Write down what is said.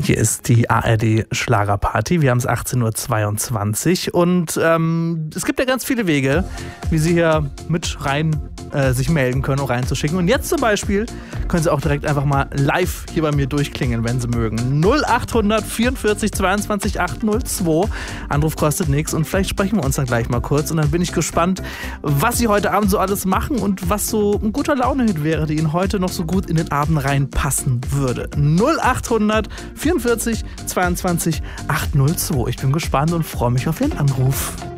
Hier ist die ARD Schlagerparty. Wir haben es 18.22 Uhr und es gibt ja ganz viele Wege, wie Sie hier mit rein sich melden können, um reinzuschicken. Und jetzt zum Beispiel können Sie auch direkt einfach mal live hier bei mir durchklingeln, wenn Sie mögen. 0800 44 22 802. Anruf kostet nichts und vielleicht sprechen wir uns dann gleich mal kurz. Und dann bin ich gespannt, was Sie heute Abend so alles machen und was so ein guter Laune-Hit wäre, der Ihnen heute noch so gut in den Abend reinpassen würde. 0800 44 22 802. Ich bin gespannt und freue mich auf Ihren Anruf.